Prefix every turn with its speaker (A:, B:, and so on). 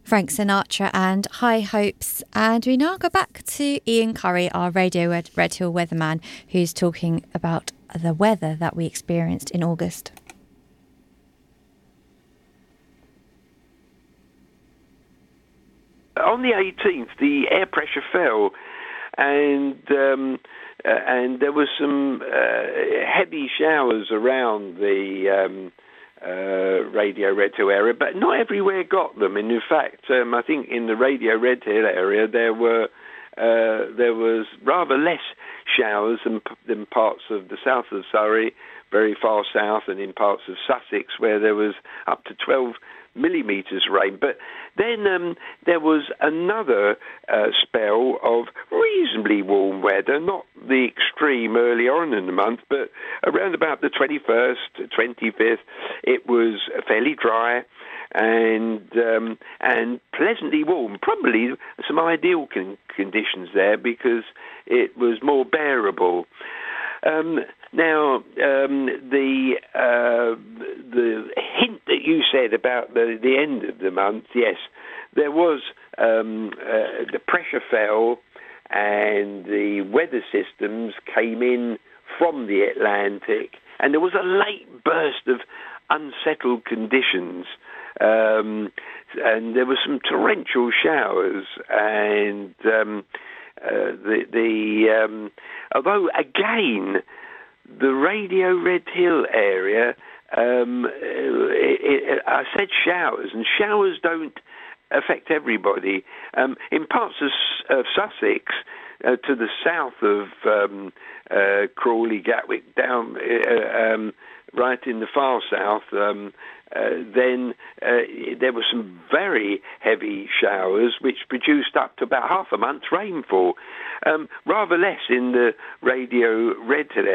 A: Frank Sinatra and High Hopes. And we now go back to Ian Curry, our Radio Red Hill weatherman, who's talking about the weather that we experienced in August.
B: On the 18th, the air pressure fell, and there was some heavy showers around the Radio Red Hill area, but not everywhere got them. And in fact, I think in the Radio Red Hill area there was rather less showers than parts of the south of Surrey, very far south, and in parts of Sussex where there was up to 12 millimetres rain. But then there was another spell of reasonably warm weather, not the extreme early on in the month, but around about the 21st, 25th, it was fairly dry and pleasantly warm. Probably some ideal conditions there because it was more bearable. Now, the hint that you said about the end of the month, yes, there was the pressure fell and the weather systems came in from the Atlantic, and there was a late burst of unsettled conditions, and there were some torrential showers, and although again, the Radio Red Hill area, I said showers, and showers don't affect everybody. In parts of Sussex, to the south of Crawley, Gatwick, down right in the far south, then there were some very heavy showers which produced up to about half a month's rainfall. Rather less in the Radio Red Hill